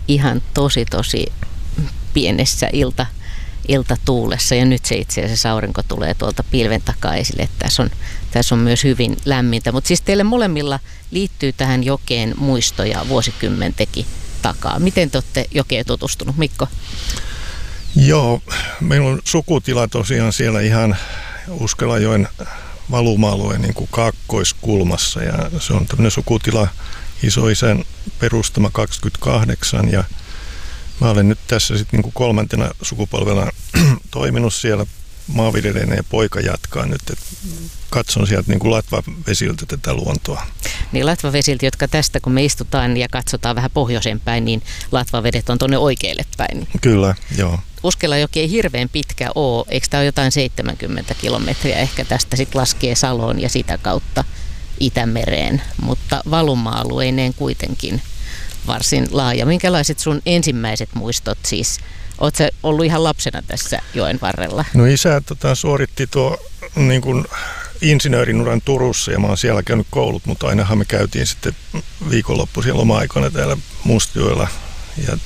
ihan tosi pienessä iltatuulessa, ja nyt se itse asiassa aurinko tulee tuolta pilven takaa esille, että tässä on myös hyvin lämmintä. Mutta siis teille molemmilla liittyy tähän jokeen muistoja vuosikymmentekin takaa. Miten te olette jokeen tutustunut, Mikko? Joo, meillä on sukutila tosiaan siellä ihan Uskelajoen valuma-alueen niin kuin kaakkoiskulmassa, ja se on tämmöinen sukutila isoisän perustama 28, ja mä olen nyt tässä sitten niin kuin 3. sukupolvena toiminut siellä maanviljelijänä, ja poika jatkaa nyt, että katson sieltä niin kuin latvavesiltä tätä luontoa. Niin latvavesiltä, jotka tästä kun me istutaan ja katsotaan vähän pohjoiseen päin, niin latvavedet on tuonne oikealle päin. Kyllä, joo. Uskelajoki ei hirveän pitkä ole, eikö tämä ole jotain 70 kilometriä ehkä tästä sitten laskee Saloon ja sitä kautta Itämereen, mutta valuma-alueineen kuitenkin varsin laaja. Minkälaiset sun ensimmäiset muistot siis? Oletko sä ollut ihan lapsena tässä joen varrella? No isä suoritti tuo niin kuin insinöörinuran Turussa, ja mä oon siellä käynyt koulut, mutta ainahan me käytiin sitten viikonloppuisia loma-aikoina täällä Mustjoella. Ja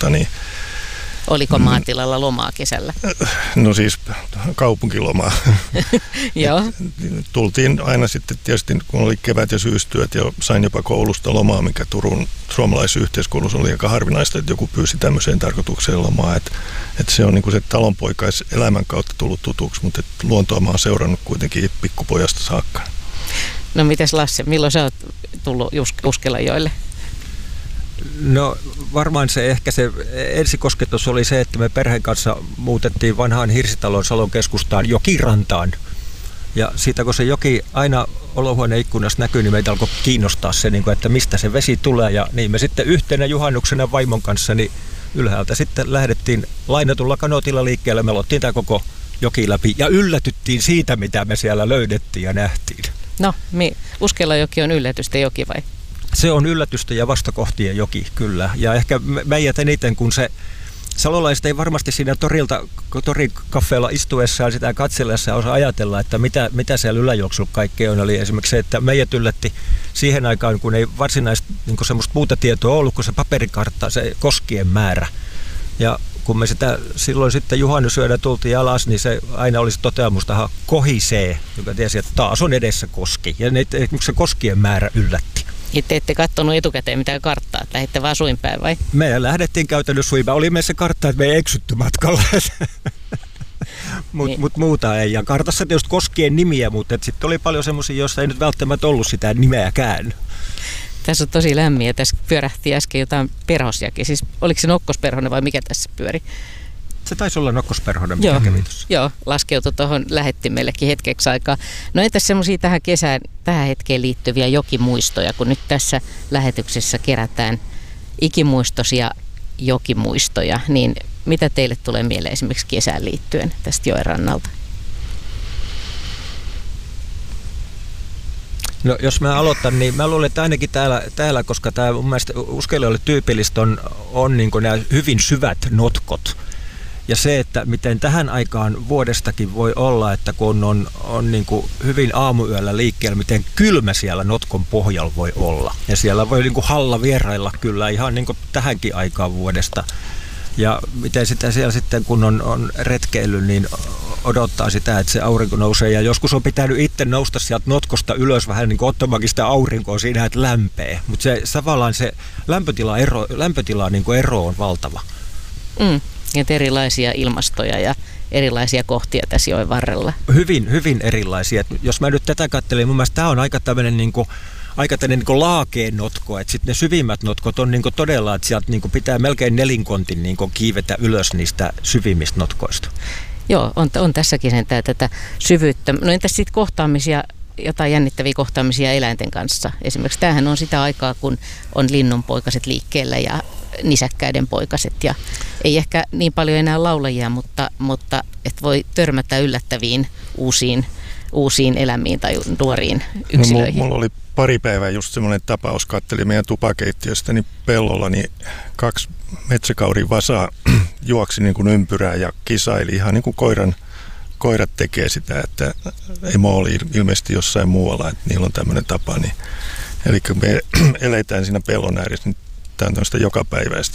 oliko maatilalla lomaa kesällä? No siis kaupunkilomaa. Joo. Tultiin aina sitten tietysti, kun oli kevät- ja syystyöt, ja sain jopa koulusta lomaa, mikä Turun suomalaisessa yhteiskoulussa oli aika harvinaista, että joku pyysi tämmöiseen tarkoitukseen lomaa. Että se on niin kuin se talonpoikaiselämän kautta tullut tutuksi, mutta luontoa mä oon seurannut kuitenkin pikkupojasta saakka. No mites Lasse, milloin sä oot tullut Uskelajoelle? No varmaan se ensikosketus oli se, että me perheen kanssa muutettiin vanhaan Hirsitalon Salon keskustaan jokirantaan. Ja siitä kun se joki aina olohuoneen ikkunassa näkyy, niin meitä alkoi kiinnostaa se, että mistä se vesi tulee. Ja niin me sitten yhtenä juhannuksena vaimon kanssa niin ylhäältä sitten lähdettiin lainatulla kanootilla liikkeelle. Me lottiin tämä koko joki läpi ja yllätyttiin siitä, mitä me siellä löydettiin ja nähtiin. No, Uskelajoki on yllätysten joki vai? Se on yllätysten ja vastakohtien joki, kyllä. Ja ehkä meidät eniten, kun se salolaiset ei varmasti siinä torikaffeella istuessaan sitä katsellessa osaa ajatella, että mitä siellä yläjuoksulla kaikkea on. Eli esimerkiksi se, että meidät yllätti siihen aikaan, kun ei varsinaisesti niin semmoista muuta tietoa ollut, kuin se paperikartta, se koskien määrä. Ja kun me sitä silloin sitten juhannusyönä tultiin alas, niin se aina olisi toteamus tähän kohisee, joka tiesi, että taas on edessä koski. Ja se koskien määrä yllätti. Te ette katsonut etukäteen mitään karttaa, että lähditte vaan suinpäin vai? Me lähdettiin käytännössä suinpäin. Oli meissä kartta, että me ei eksytty matkalla. Mutta muuta ei. Ja kartassa tietysti koskien nimiä, mutta sitten oli paljon semmoisia, joissa ei nyt välttämättä ollut sitä nimeäkään. Tässä on tosi lämmin ja tässä pyörähti äsken jotain perhosjakin. Siis oliko se nokkosperhonen vai mikä tässä pyöri? Se taisi olla nokkosperhonen, mikä kävi tuossa. Joo, laskeutui tuohon lähettimellekin hetkeksi aikaa. No entäs semmoisia tähän hetkeen liittyviä jokimuistoja, kun nyt tässä lähetyksessä kerätään ikimuistoisia jokimuistoja, niin mitä teille tulee mieleen esimerkiksi kesään liittyen tästä joen rannalta? No jos mä aloitan, niin mä luulen, että ainakin täällä koska tämä mun mielestä Uskelijoille tyypillistä on niin kuin nämä hyvin syvät notkot. Ja se, että miten tähän aikaan vuodestakin voi olla, että kun on niin kuin hyvin aamuyöllä liikkeellä, miten kylmä siellä notkon pohjalla voi olla. Ja siellä voi niin kuin halla vierailla kyllä ihan niin kuin tähänkin aikaan vuodesta. Ja miten sitä siellä sitten, kun on retkeily, niin odottaa sitä, että se aurinko nousee. Ja joskus on pitänyt itse nousta sieltä notkosta ylös vähän niin kuin ottamaankin sitä aurinkoa siinä, että lämpee. Mutta se tavallaan se lämpötila niin kuin ero on valtava. Että erilaisia ilmastoja ja erilaisia kohtia tässä joen varrella. Hyvin, hyvin erilaisia. Et jos mä nyt tätä katselin, mun mielestä tämä on aika tämmöinen laakeen notko. Että sitten ne syvimmät notkot on todella, että sieltä pitää melkein nelinkontin kiivetä ylös niistä syvimmistä notkoista. Joo, on tässäkin sentään tätä syvyyttä. No entäs sitten kohtaamisia, jotain jännittäviä kohtaamisia eläinten kanssa? Esimerkiksi tämähän on sitä aikaa, kun on linnunpoikaset liikkeellä ja nisäkkäiden poikaset. Ja ei ehkä niin paljon enää laulajia, mutta et voi törmätä yllättäviin uusiin elämiin tai nuoriin yksilöihin. No, mulla oli pari päivää just semmoinen tapaus, katselin meidän tupakeittiöstäni pellolla, niin 2 metsäkaurin vasaa juoksi niin kuin ympyrää ja kisaili ihan niin kuin koirat tekee sitä, että emo oli ilmeisesti jossain muualla, että niillä on tämmöinen tapa. Niin, eli me eletään siinä pellon ääressä, niin tämä on tämmöistä jokapäiväistä